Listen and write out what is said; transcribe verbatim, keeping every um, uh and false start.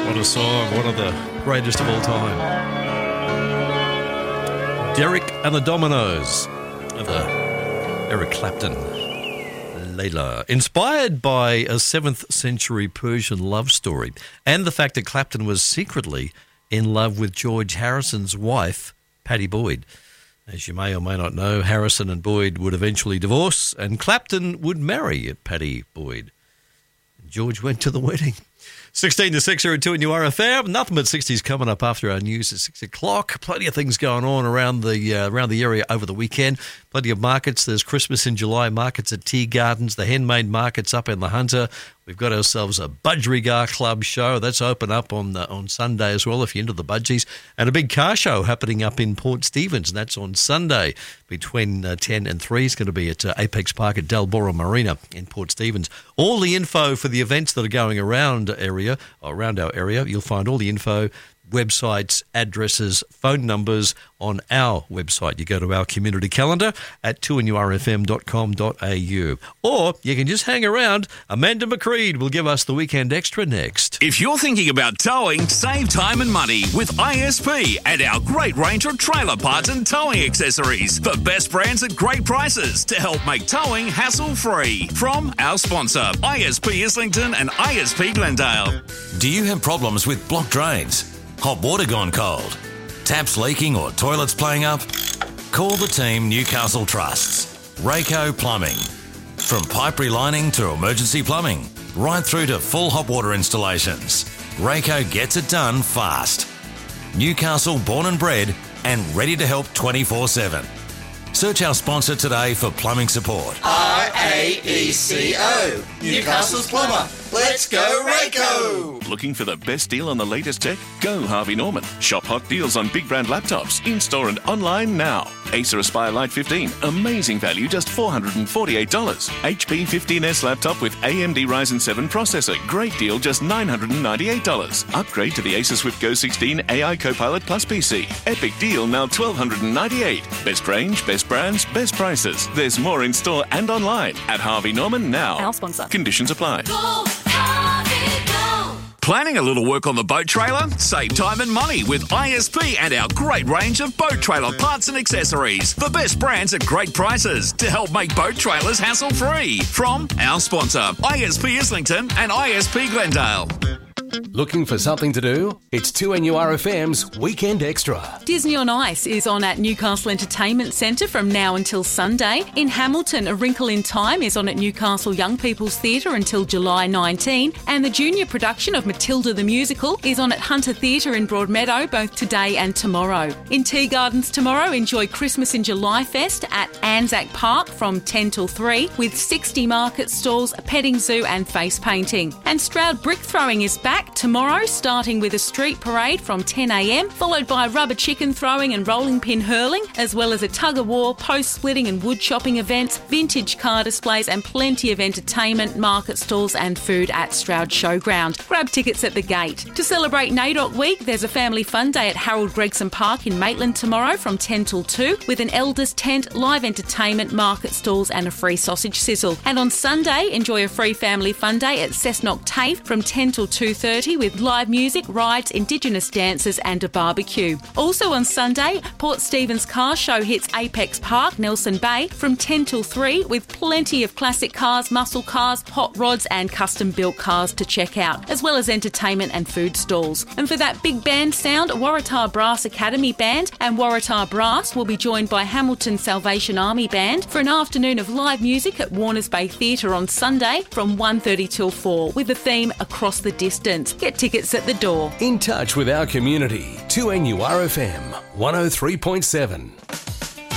What a song, one of the greatest of all time. Derek and the Dominoes, the Eric Clapton, Layla. Inspired by a seventh century Persian love story and the fact that Clapton was secretly in love with George Harrison's wife, Pattie Boyd. As you may or may not know, Harrison and Boyd would eventually divorce and Clapton would marry Pattie Boyd. George went to the wedding. sixteen to six here at two and you are a fam. Nothing but sixties coming up after our news at six o'clock. Plenty of things going on around the uh, around the area over the weekend. Plenty of markets. There's Christmas in July markets at Tea Gardens, the handmade markets up in the Hunter. We've got ourselves a Budgerigar Club show. That's open up on uh, on Sunday as well if you're into the budgies. And a big car show happening up in Port Stephens. And that's on Sunday between uh, ten and three. It's going to be at uh, Apex Park at Dalbora Marina in Port Stephens. All the info for the events that are going around area, around our area, you'll find all the info, websites, addresses, phone numbers on our website. You go to our community calendar at two n u r f m dot com dot a u. Or you can just hang around. Amanda McCreed will give us the weekend extra next. If you're thinking about towing, save time and money with I S P and our great range of trailer parts and towing accessories. The best brands at great prices to help make towing hassle-free. From our sponsor, I S P Islington and I S P Glendale. Do you have problems with blocked drains? Hot water gone cold? Taps leaking or toilets playing up? Call the team Newcastle Trusts. Rayco Plumbing. From pipe relining to emergency plumbing, right through to full hot water installations, Rayco gets it done fast. Newcastle born and bred and ready to help twenty-four seven. Search our sponsor today for plumbing support. R A E C O. Newcastle's plumber. Let's go Rayco! Looking for the best deal on the latest tech? Go Harvey Norman. Shop hot deals on big brand laptops, in-store and online now. Acer Aspire Lite fifteen, amazing value, just four hundred forty-eight dollars. H P fifteen S laptop with A M D Ryzen seven processor, great deal, just nine hundred ninety-eight dollars. Upgrade to the Acer Swift Go sixteen A I Copilot Plus P C. Epic deal, now one thousand two hundred ninety-eight dollars. Best range, best brands, best prices. There's more in store and online at Harvey Norman now. Our sponsor. Conditions apply. Go, Harvey, go. Planning a little work on the boat trailer? Save time and money with I S P and our great range of boat trailer parts and accessories. The best brands at great prices to help make boat trailers hassle-free. From our sponsor, I S P Islington and I S P Glendale. Looking for something to do? It's two N U R F M's Weekend Extra. Disney on Ice is on at Newcastle Entertainment Centre from now until Sunday. In Hamilton, A Wrinkle in Time is on at Newcastle Young People's Theatre until July nineteenth. And the junior production of Matilda the Musical is on at Hunter Theatre in Broadmeadow both today and tomorrow. In Tea Gardens tomorrow, enjoy Christmas in July Fest at Anzac Park from ten till three with sixty market stalls, a petting zoo and face painting. And Stroud Brick Throwing is back tomorrow, starting with a street parade from ten a m, followed by rubber chicken throwing and rolling pin hurling, as well as a tug-of-war, post-splitting and wood chopping events, vintage car displays and plenty of entertainment, market stalls and food at Stroud Showground. Grab tickets at the gate. To celebrate NAIDOC Week, there's a family fun day at Harold Gregson Park in Maitland tomorrow from ten till two with an elders tent, live entertainment, market stalls and a free sausage sizzle. And on Sunday, enjoy a free family fun day at Cessnock TAFE from ten till two thirty with live music, rides, Indigenous dances and a barbecue. Also on Sunday, Port Stephens Car Show hits Apex Park, Nelson Bay from ten till three with plenty of classic cars, muscle cars, hot rods and custom-built cars to check out, as well as entertainment and food stalls. And for that big band sound, Waratah Brass Academy Band and Waratah Brass will be joined by Hamilton Salvation Army Band for an afternoon of live music at Warners Bay Theatre on Sunday from one thirty till four with the theme Across the Distance. Get tickets at the door. In touch with our community. two N U R F M one oh three point seven.